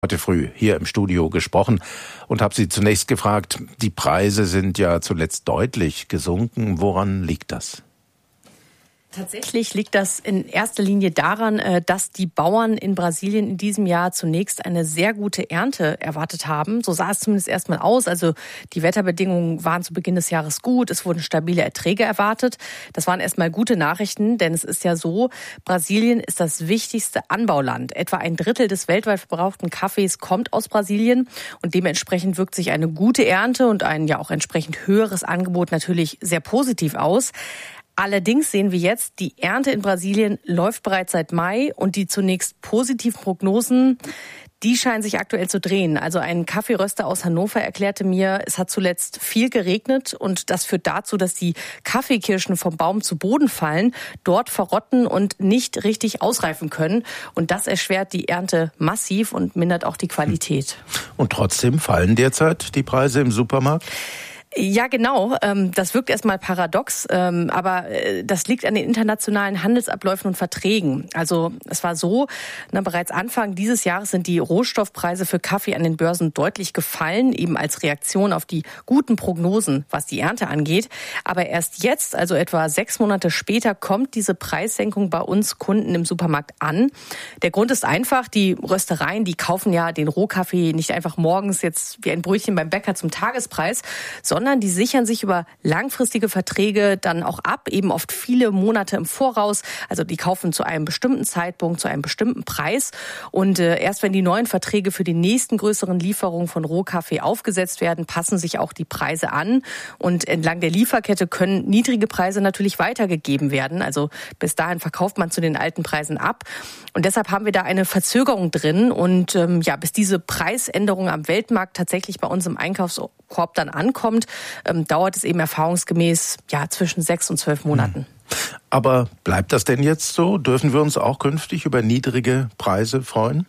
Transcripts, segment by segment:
Heute früh hier im Studio gesprochen und habe Sie zunächst gefragt, die Preise sind ja zuletzt deutlich gesunken. Woran liegt das? Tatsächlich liegt das in erster Linie daran, dass die Bauern in Brasilien in diesem Jahr zunächst eine sehr gute Ernte erwartet haben. So sah es zumindest erstmal aus. Also die Wetterbedingungen waren zu Beginn des Jahres gut. Es wurden stabile Erträge erwartet. Das waren erstmal gute Nachrichten, denn es ist ja so, Brasilien ist das wichtigste Anbauland. Etwa 1/3 des weltweit verbrauchten Kaffees kommt aus Brasilien und dementsprechend wirkt sich eine gute Ernte und ein ja auch entsprechend höheres Angebot natürlich sehr positiv aus. Allerdings sehen wir jetzt, die Ernte in Brasilien läuft bereits seit Mai und die zunächst positiven Prognosen, die scheinen sich aktuell zu drehen. Also ein Kaffeeröster aus Hannover erklärte mir, es hat zuletzt viel geregnet und das führt dazu, dass die Kaffeekirschen vom Baum zu Boden fallen, dort verrotten und nicht richtig ausreifen können. Und das erschwert die Ernte massiv und mindert auch die Qualität. Und trotzdem fallen derzeit die Preise im Supermarkt? Ja, genau. Das wirkt erstmal paradox, aber das liegt an den internationalen Handelsabläufen und Verträgen. Also es war so, bereits Anfang dieses Jahres sind die Rohstoffpreise für Kaffee an den Börsen deutlich gefallen, eben als Reaktion auf die guten Prognosen, was die Ernte angeht. Aber erst jetzt, also etwa 6 Monate später, kommt diese Preissenkung bei uns Kunden im Supermarkt an. Der Grund ist einfach, die Röstereien, die kaufen ja den Rohkaffee nicht einfach morgens jetzt wie ein Brötchen beim Bäcker zum Tagespreis, sondern die sichern sich über langfristige Verträge dann auch ab, eben oft viele Monate im Voraus. Also die kaufen zu einem bestimmten Zeitpunkt, zu einem bestimmten Preis. Und erst wenn die neuen Verträge für die nächsten größeren Lieferungen von Rohkaffee aufgesetzt werden, passen sich auch die Preise an. Und entlang der Lieferkette können niedrige Preise natürlich weitergegeben werden. Also bis dahin verkauft man zu den alten Preisen ab. Und deshalb haben wir da eine Verzögerung drin. Und bis diese Preisänderung am Weltmarkt tatsächlich bei uns im Einkaufskorb dann ankommt, dauert es eben erfahrungsgemäß zwischen 6 und 12 Monaten. Aber bleibt das denn jetzt so? Dürfen wir uns auch künftig über niedrige Preise freuen?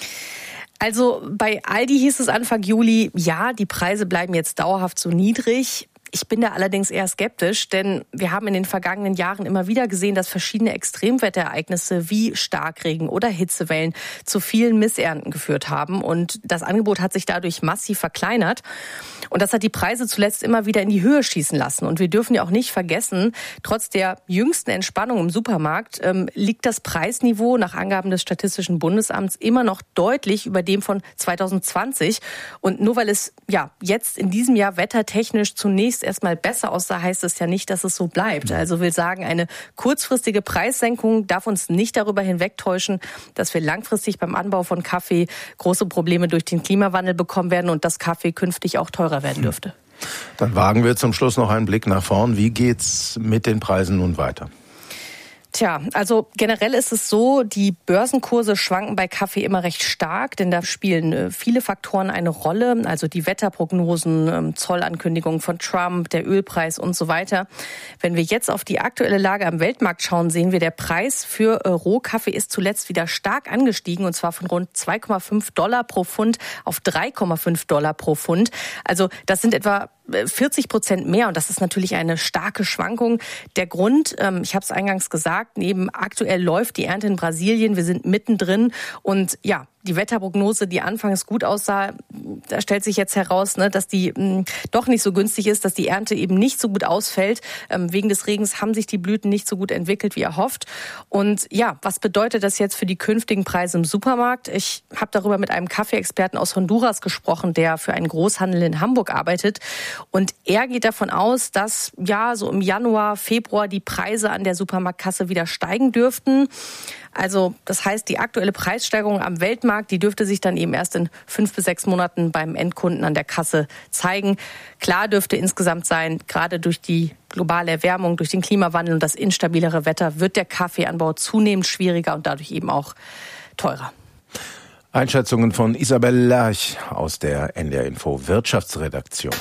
Also bei Aldi hieß es Anfang Juli, ja, die Preise bleiben jetzt dauerhaft so niedrig. Ich bin da allerdings eher skeptisch, denn wir haben in den vergangenen Jahren immer wieder gesehen, dass verschiedene Extremwetterereignisse wie Starkregen oder Hitzewellen zu vielen Missernten geführt haben. Und das Angebot hat sich dadurch massiv verkleinert. Und das hat die Preise zuletzt immer wieder in die Höhe schießen lassen. Und wir dürfen ja auch nicht vergessen, trotz der jüngsten Entspannung im Supermarkt liegt das Preisniveau nach Angaben des Statistischen Bundesamts immer noch deutlich über dem von 2020. Und nur weil es jetzt in diesem Jahr wettertechnisch zunächst erstmal besser aussah, heißt es ja nicht, dass es so bleibt. Also will sagen, eine kurzfristige Preissenkung darf uns nicht darüber hinwegtäuschen, dass wir langfristig beim Anbau von Kaffee große Probleme durch den Klimawandel bekommen werden und dass Kaffee künftig auch teurer werden dürfte. Dann wagen wir zum Schluss noch einen Blick nach vorn. Wie geht's mit den Preisen nun weiter? Tja, also generell ist es so, die Börsenkurse schwanken bei Kaffee immer recht stark, denn da spielen viele Faktoren eine Rolle, also die Wetterprognosen, Zollankündigungen von Trump, der Ölpreis und so weiter. Wenn wir jetzt auf die aktuelle Lage am Weltmarkt schauen, sehen wir, der Preis für Rohkaffee ist zuletzt wieder stark angestiegen, und zwar von rund $2,5 pro Pfund auf $3,5 pro Pfund. Also das sind etwa 40% mehr, und das ist natürlich eine starke Schwankung. Der Grund, ich habe es eingangs gesagt, eben aktuell läuft die Ernte in Brasilien, wir sind mittendrin und die Wetterprognose, die anfangs gut aussah, da stellt sich jetzt heraus, dass die doch nicht so günstig ist, dass die Ernte eben nicht so gut ausfällt. Wegen des Regens haben sich die Blüten nicht so gut entwickelt, wie erhofft. Und was bedeutet das jetzt für die künftigen Preise im Supermarkt? Ich habe darüber mit einem Kaffeeexperten aus Honduras gesprochen, der für einen Großhandel in Hamburg arbeitet. Und er geht davon aus, dass so im Januar, Februar die Preise an der Supermarktkasse wieder steigen dürften. Also das heißt, die aktuelle Preissteigerung am Weltmarkt, die dürfte sich dann eben erst in 5 bis 6 Monaten beim Endkunden an der Kasse zeigen. Klar dürfte insgesamt sein, gerade durch die globale Erwärmung, durch den Klimawandel und das instabilere Wetter wird der Kaffeeanbau zunehmend schwieriger und dadurch eben auch teurer. Einschätzungen von Isabel Lerch aus der NDR Info Wirtschaftsredaktion.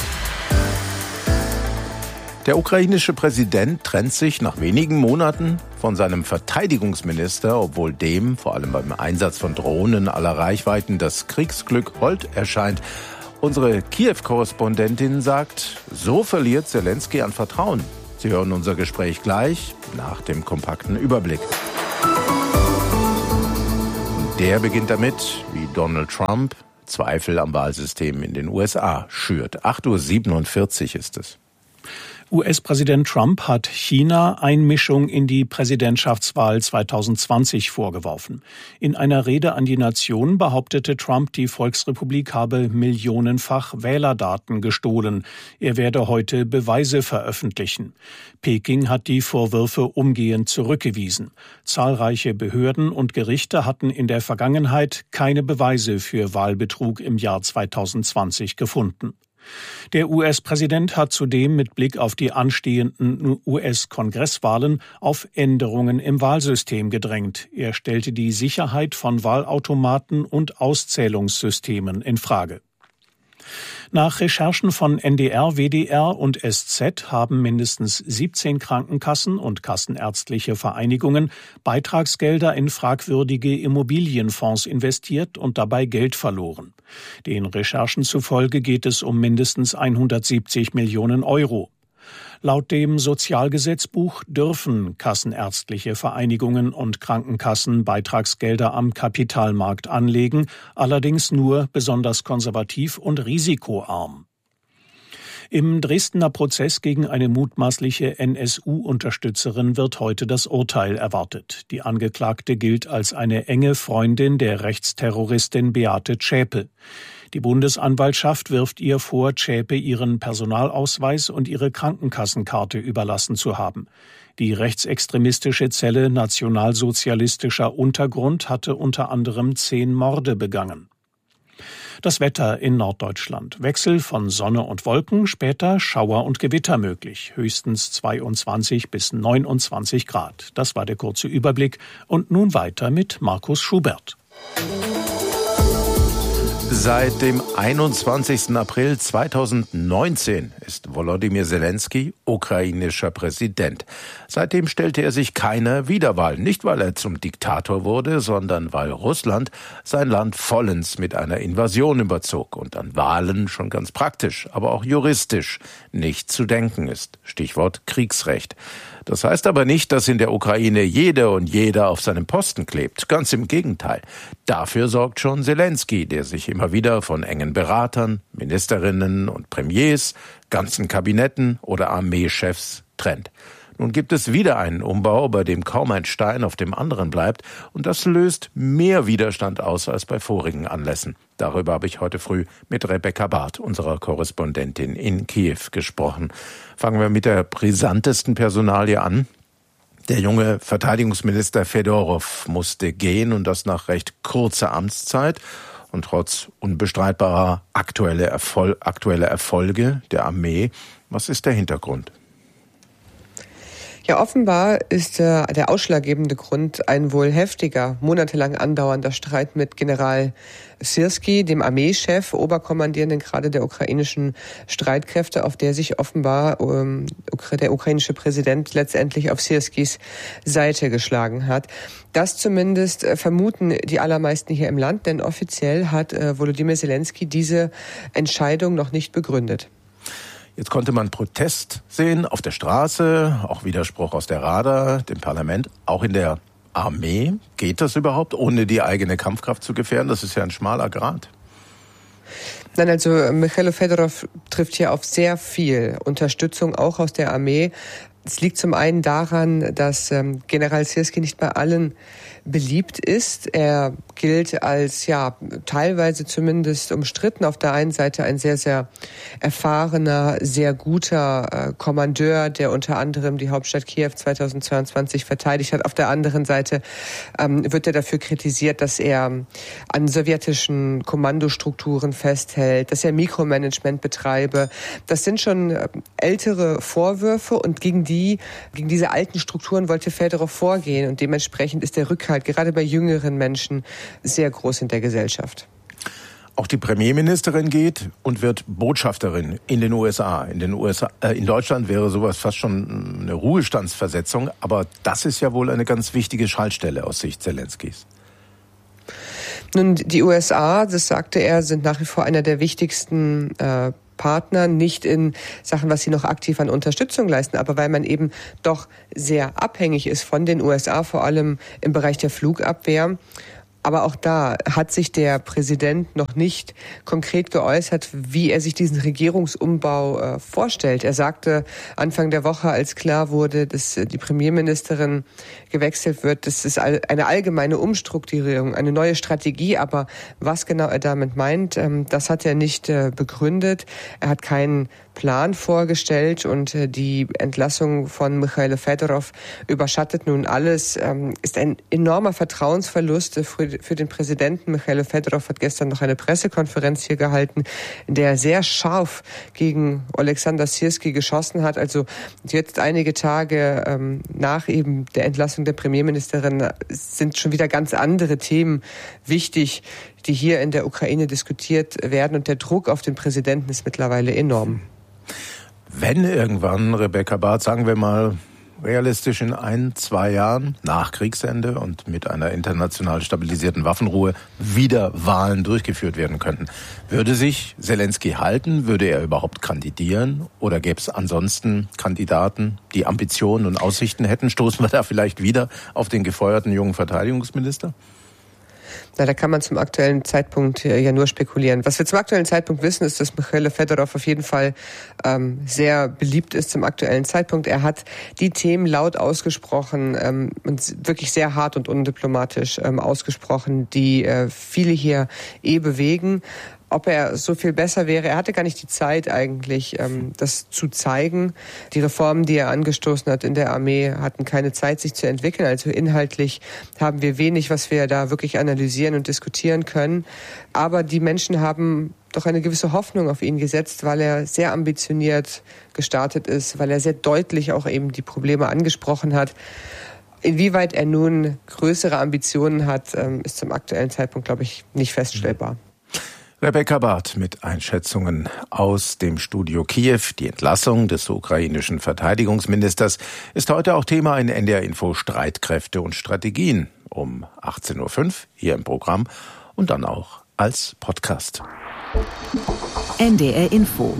Der ukrainische Präsident trennt sich nach wenigen Monaten von seinem Verteidigungsminister, obwohl dem, vor allem beim Einsatz von Drohnen aller Reichweiten, das Kriegsglück hold erscheint. Unsere Kiew-Korrespondentin sagt, so verliert Zelensky an Vertrauen. Sie hören unser Gespräch gleich nach dem kompakten Überblick. Der beginnt damit, wie Donald Trump Zweifel am Wahlsystem in den USA schürt. 8:47 Uhr ist es. US-Präsident Trump hat China Einmischung in die Präsidentschaftswahl 2020 vorgeworfen. In einer Rede an die Nation behauptete Trump, die Volksrepublik habe millionenfach Wählerdaten gestohlen. Er werde heute Beweise veröffentlichen. Peking hat die Vorwürfe umgehend zurückgewiesen. Zahlreiche Behörden und Gerichte hatten in der Vergangenheit keine Beweise für Wahlbetrug im Jahr 2020 gefunden. Der US-Präsident hat zudem mit Blick auf die anstehenden US-Kongresswahlen auf Änderungen im Wahlsystem gedrängt. Er stellte die Sicherheit von Wahlautomaten und Auszählungssystemen in Frage. Nach Recherchen von NDR, WDR und SZ haben mindestens 17 Krankenkassen und kassenärztliche Vereinigungen Beitragsgelder in fragwürdige Immobilienfonds investiert und dabei Geld verloren. Den Recherchen zufolge geht es um mindestens 170 Millionen Euro. Laut dem Sozialgesetzbuch dürfen kassenärztliche Vereinigungen und Krankenkassen Beitragsgelder am Kapitalmarkt anlegen, allerdings nur besonders konservativ und risikoarm. Im Dresdner Prozess gegen eine mutmaßliche NSU-Unterstützerin wird heute das Urteil erwartet. Die Angeklagte gilt als eine enge Freundin der Rechtsterroristin Beate Zschäpe. Die Bundesanwaltschaft wirft ihr vor, Zschäpe ihren Personalausweis und ihre Krankenkassenkarte überlassen zu haben. Die rechtsextremistische Zelle Nationalsozialistischer Untergrund hatte unter anderem 10 Morde begangen. Das Wetter in Norddeutschland. Wechsel von Sonne und Wolken, später Schauer und Gewitter möglich. Höchstens 22 bis 29 Grad. Das war der kurze Überblick. Und nun weiter mit Markus Schubert. Seit dem 21. April 2019 ist Volodymyr Zelensky ukrainischer Präsident. Seitdem stellte er sich keiner Wiederwahl. Nicht, weil er zum Diktator wurde, sondern weil Russland sein Land vollends mit einer Invasion überzog und an Wahlen schon ganz praktisch, aber auch juristisch nicht zu denken ist. Stichwort Kriegsrecht. Das heißt aber nicht, dass in der Ukraine jede und jeder auf seinem Posten klebt. Ganz im Gegenteil. Dafür sorgt schon Zelensky, der sich immer wieder von engen Beratern, Ministerinnen und Premiers, ganzen Kabinetten oder Armeechefs trennt. Nun gibt es wieder einen Umbau, bei dem kaum ein Stein auf dem anderen bleibt, und das löst mehr Widerstand aus als bei vorigen Anlässen. Darüber habe ich heute früh mit Rebecca Barth, unserer Korrespondentin in Kiew, gesprochen. Fangen wir mit der brisantesten Personalie an. Der junge Verteidigungsminister Fedorov musste gehen, und das nach recht kurzer Amtszeit und trotz unbestreitbarer aktueller Erfolge der Armee. Was ist der Hintergrund? Ja, offenbar ist der ausschlaggebende Grund ein wohl heftiger, monatelang andauernder Streit mit General Syrski, dem Armeechef, Oberkommandierenden gerade der ukrainischen Streitkräfte, auf der sich offenbar der ukrainische Präsident letztendlich auf Syrskis Seite geschlagen hat. Das zumindest vermuten die allermeisten hier im Land, denn offiziell hat Volodymyr Zelensky diese Entscheidung noch nicht begründet. Jetzt konnte man Protest sehen auf der Straße, auch Widerspruch aus der Rada, dem Parlament, auch in der Armee. Geht das überhaupt, ohne die eigene Kampfkraft zu gefährden? Das ist ja ein schmaler Grat. Nein, also Michailo Fedorov trifft hier auf sehr viel Unterstützung, auch aus der Armee. Es liegt zum einen daran, dass General Syrski nicht bei allen beliebt ist. Er gilt als, teilweise zumindest umstritten. Auf der einen Seite ein sehr, sehr erfahrener, sehr guter Kommandeur, der unter anderem die Hauptstadt Kiew 2022 verteidigt hat. Auf der anderen Seite wird er dafür kritisiert, dass er an sowjetischen Kommandostrukturen festhält, dass er Mikromanagement betreibe. Das sind schon ältere Vorwürfe, und gegen diese alten Strukturen wollte Fedorov vorgehen, und dementsprechend ist der Rückhalt gerade bei jüngeren Menschen sehr groß in der Gesellschaft. Auch die Premierministerin geht und wird Botschafterin in den USA. In Deutschland wäre sowas fast schon eine Ruhestandsversetzung, aber das ist ja wohl eine ganz wichtige Schaltstelle aus Sicht Zelenskys. Nun, die USA, das sagte er, sind nach wie vor einer der wichtigsten Partner, nicht in Sachen, was sie noch aktiv an Unterstützung leisten, aber weil man eben doch sehr abhängig ist von den USA, vor allem im Bereich der Flugabwehr. Aber auch da hat sich der Präsident noch nicht konkret geäußert, wie er sich diesen Regierungsumbau vorstellt. Er sagte Anfang der Woche, als klar wurde, dass die Premierministerin gewechselt wird, das ist eine allgemeine Umstrukturierung, eine neue Strategie. Aber was genau er damit meint, das hat er nicht begründet. Er hat keinen Plan vorgestellt und die Entlassung von Michailo Fedorov überschattet nun alles, ist ein enormer Vertrauensverlust für den Präsidenten. Michailo Fedorov hat gestern noch eine Pressekonferenz hier gehalten, in der er sehr scharf gegen Oleksandr Syrskyi geschossen hat. Also jetzt einige Tage nach eben der Entlassung der Premierministerin sind schon wieder ganz andere Themen wichtig, die hier in der Ukraine diskutiert werden. Und der Druck auf den Präsidenten ist mittlerweile enorm. Wenn irgendwann, Rebecca Barth, sagen wir mal realistisch in 1-2 Jahren nach Kriegsende und mit einer international stabilisierten Waffenruhe wieder Wahlen durchgeführt werden könnten, würde sich Selenskyj halten? Würde er überhaupt kandidieren? Oder gäbe es ansonsten Kandidaten, die Ambitionen und Aussichten hätten? Stoßen wir da vielleicht wieder auf den gefeuerten jungen Verteidigungsminister? Na, da kann man zum aktuellen Zeitpunkt ja nur spekulieren. Was wir zum aktuellen Zeitpunkt wissen, ist, dass Michailo Fedorov auf jeden Fall sehr beliebt ist zum aktuellen Zeitpunkt. Er hat die Themen laut ausgesprochen und wirklich sehr hart und undiplomatisch ausgesprochen, die viele hier bewegen. Ob er so viel besser wäre, er hatte gar nicht die Zeit eigentlich, das zu zeigen. Die Reformen, die er angestoßen hat in der Armee, hatten keine Zeit, sich zu entwickeln. Also inhaltlich haben wir wenig, was wir da wirklich analysieren und diskutieren können. Aber die Menschen haben doch eine gewisse Hoffnung auf ihn gesetzt, weil er sehr ambitioniert gestartet ist, weil er sehr deutlich auch eben die Probleme angesprochen hat. Inwieweit er nun größere Ambitionen hat, ist zum aktuellen Zeitpunkt, glaube ich, nicht feststellbar. Rebecca Barth mit Einschätzungen aus dem Studio Kiew. Die Entlassung des ukrainischen Verteidigungsministers ist heute auch Thema in NDR Info Streitkräfte und Strategien um 18.05 Uhr hier im Programm und dann auch als Podcast. NDR Info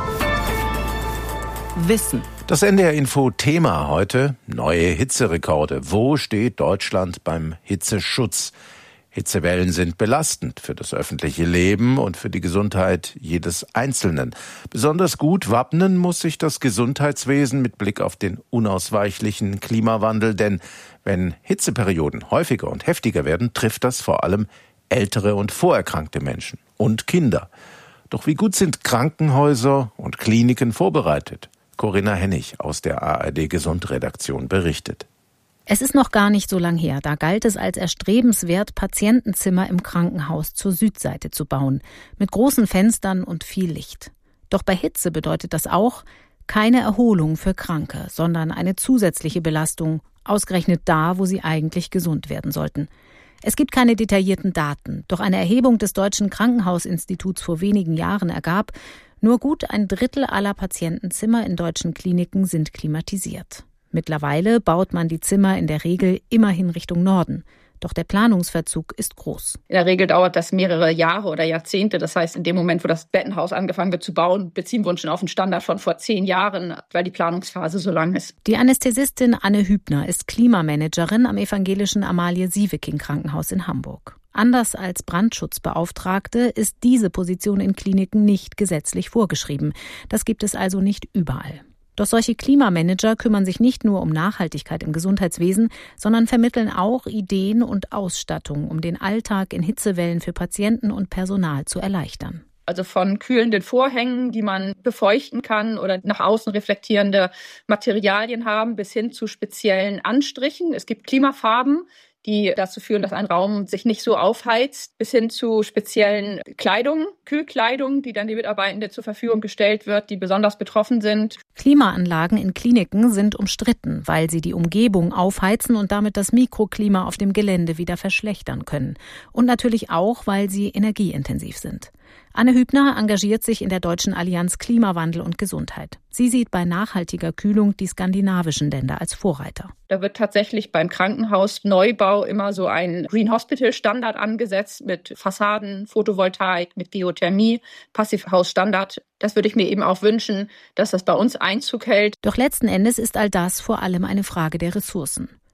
Wissen. Das NDR Info Thema heute: neue Hitzerekorde. Wo steht Deutschland beim Hitzeschutz? Hitzewellen sind belastend für das öffentliche Leben und für die Gesundheit jedes Einzelnen. Besonders gut wappnen muss sich das Gesundheitswesen mit Blick auf den unausweichlichen Klimawandel, denn wenn Hitzeperioden häufiger und heftiger werden, trifft das vor allem ältere und vorerkrankte Menschen und Kinder. Doch wie gut sind Krankenhäuser und Kliniken vorbereitet? Corinna Hennig aus der ARD Gesundredaktion berichtet. Es ist noch gar nicht so lang her, da galt es als erstrebenswert, Patientenzimmer im Krankenhaus zur Südseite zu bauen, mit großen Fenstern und viel Licht. Doch bei Hitze bedeutet das auch keine Erholung für Kranke, sondern eine zusätzliche Belastung, ausgerechnet da, wo sie eigentlich gesund werden sollten. Es gibt keine detaillierten Daten, doch eine Erhebung des Deutschen Krankenhausinstituts vor wenigen Jahren ergab, nur gut 1/3 aller Patientenzimmer in deutschen Kliniken sind klimatisiert. Mittlerweile baut man die Zimmer in der Regel immerhin Richtung Norden. Doch der Planungsverzug ist groß. In der Regel dauert das mehrere Jahre oder Jahrzehnte. Das heißt, in dem Moment, wo das Bettenhaus angefangen wird zu bauen, beziehen wir uns schon auf einen Standard von vor 10 Jahren, weil die Planungsphase so lang ist. Die Anästhesistin Anne Hübner ist Klimamanagerin am evangelischen Amalie-Sieveking-Krankenhaus in Hamburg. Anders als Brandschutzbeauftragte ist diese Position in Kliniken nicht gesetzlich vorgeschrieben. Das gibt es also nicht überall. Doch solche Klimamanager kümmern sich nicht nur um Nachhaltigkeit im Gesundheitswesen, sondern vermitteln auch Ideen und Ausstattung, um den Alltag in Hitzewellen für Patienten und Personal zu erleichtern. Also von kühlenden Vorhängen, die man befeuchten kann oder nach außen reflektierende Materialien haben, bis hin zu speziellen Anstrichen. Es gibt Klimafarben, die dazu führen, dass ein Raum sich nicht so aufheizt, bis hin zu speziellen Kleidung, Kühlkleidung, die dann die Mitarbeitenden zur Verfügung gestellt wird, die besonders betroffen sind. Klimaanlagen in Kliniken sind umstritten, weil sie die Umgebung aufheizen und damit das Mikroklima auf dem Gelände wieder verschlechtern können. Und natürlich auch, weil sie energieintensiv sind. Anne Hübner engagiert sich in der Deutschen Allianz Klimawandel und Gesundheit. Sie sieht bei nachhaltiger Kühlung die skandinavischen Länder als Vorreiter. Da wird tatsächlich beim Krankenhausneubau immer so ein Green Hospital Standard angesetzt mit Fassaden, Photovoltaik, mit Geothermie, Passivhausstandard. Das würde ich mir eben auch wünschen, dass das bei uns Einzug hält. Doch letzten Endes ist all das vor allem eine Frage der Ressourcen.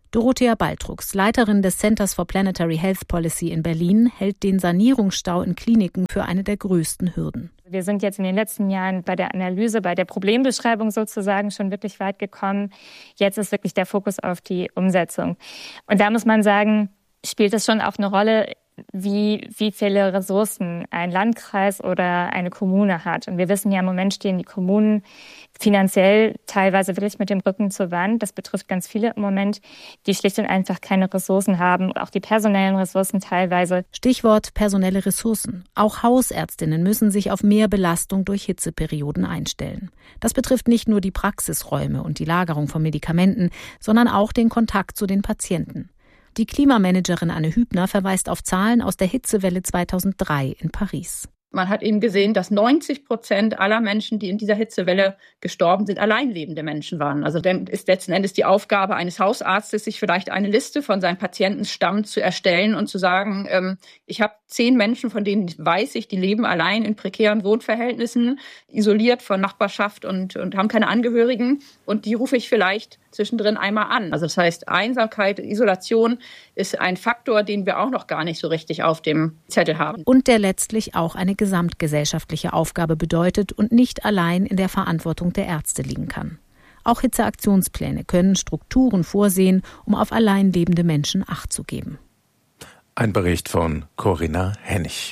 Dorothea Baltrux, Leiterin des Centers for Planetary Health Policy in Berlin, hält den Sanierungsstau in Kliniken für eine der größten Hürden. Wir sind jetzt in den letzten Jahren bei der Analyse, bei der Problembeschreibung sozusagen schon wirklich weit gekommen. Jetzt ist wirklich der Fokus auf die Umsetzung. Und da muss man sagen, spielt es schon auch eine Rolle, wie viele Ressourcen ein Landkreis oder eine Kommune hat. Und wir wissen ja, im Moment stehen die Kommunen finanziell teilweise wirklich mit dem Rücken zur Wand. Das betrifft ganz viele im Moment, die schlicht und einfach keine Ressourcen haben, auch die personellen Ressourcen teilweise. Stichwort personelle Ressourcen. Auch Hausärztinnen müssen sich auf mehr Belastung durch Hitzeperioden einstellen. Das betrifft nicht nur die Praxisräume und die Lagerung von Medikamenten, sondern auch den Kontakt zu den Patienten. Die Klimamanagerin Anne Hübner verweist auf Zahlen aus der Hitzewelle 2003 in Paris. Man hat eben gesehen, dass 90% aller Menschen, die in dieser Hitzewelle gestorben sind, alleinlebende Menschen waren. Also dann ist letzten Endes die Aufgabe eines Hausarztes, sich vielleicht eine Liste von seinem Patientenstamm zu erstellen und zu sagen, ich habe 10 Menschen, von denen weiß ich, die leben allein in prekären Wohnverhältnissen, isoliert von Nachbarschaft und haben keine Angehörigen. Und die rufe ich vielleicht zwischendrin einmal an. Also das heißt, Einsamkeit, Isolation ist ein Faktor, den wir auch noch gar nicht so richtig auf dem Zettel haben. Und der letztlich auch eine gesamtgesellschaftliche Aufgabe bedeutet und nicht allein in der Verantwortung der Ärzte liegen kann. Auch Hitzeaktionspläne können Strukturen vorsehen, um auf allein lebende Menschen Acht zu geben. Ein Bericht von Corinna Hennig.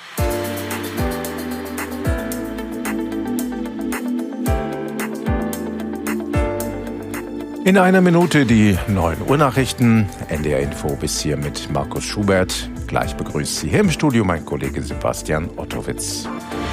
In einer Minute die 9 Uhr Nachrichten. NDR Info bis hier mit Markus Schubert. Gleich begrüßt Sie hier im Studio mein Kollege Sebastian Ottowitz.